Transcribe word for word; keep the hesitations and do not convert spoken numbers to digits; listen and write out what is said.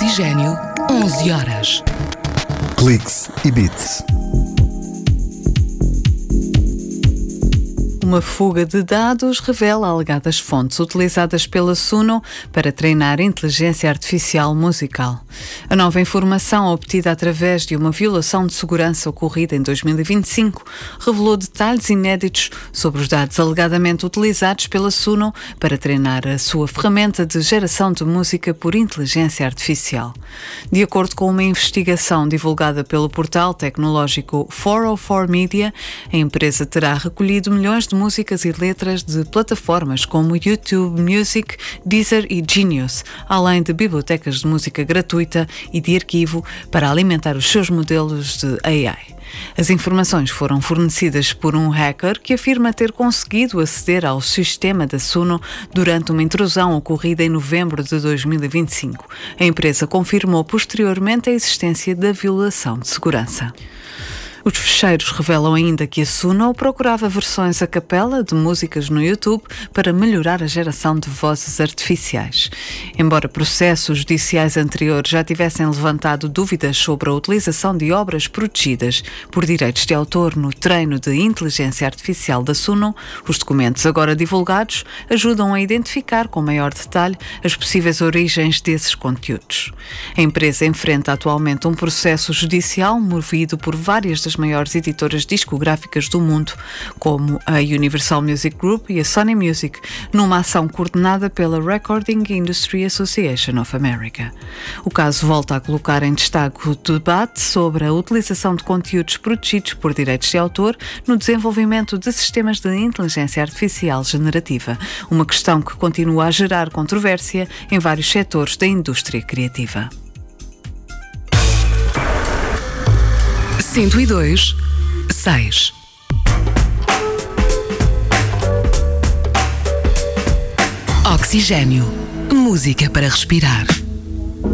Oxigênio, onze horas. Cliques e Beats. Uma fuga de dados revela alegadas fontes utilizadas pela Suno para treinar inteligência artificial musical. A nova informação, obtida através de uma violação de segurança ocorrida em dois mil e vinte e cinco, revelou detalhes inéditos sobre os dados alegadamente utilizados pela Suno para treinar a sua ferramenta de geração de música por inteligência artificial. De acordo com uma investigação divulgada pelo portal tecnológico quatrocentos e quatro Media, a empresa terá recolhido milhões de músicas e letras de plataformas como YouTube Music, Deezer e Genius, além de bibliotecas de música gratuita e de arquivo para alimentar os seus modelos de A I. As informações foram fornecidas por um hacker que afirma ter conseguido aceder ao sistema da Suno durante uma intrusão ocorrida em novembro de dois mil e vinte e cinco. A empresa confirmou posteriormente a existência da violação de segurança. Os fecheiros revelam ainda que a Suno procurava versões a capela de músicas no YouTube para melhorar a geração de vozes artificiais. Embora processos judiciais anteriores já tivessem levantado dúvidas sobre a utilização de obras protegidas por direitos de autor no treino de inteligência artificial da Suno, os documentos agora divulgados ajudam a identificar com maior detalhe as possíveis origens desses conteúdos. A empresa enfrenta atualmente um processo judicial movido por várias das maiores editoras discográficas do mundo, como a Universal Music Group e a Sony Music, numa ação coordenada pela Recording Industry Association of America. O caso volta a colocar em destaque o debate sobre a utilização de conteúdos protegidos por direitos de autor no desenvolvimento de sistemas de inteligência artificial generativa, uma questão que continua a gerar controvérsia em vários setores da indústria criativa. cento e dois, seis. Oxigênio. Música para respirar.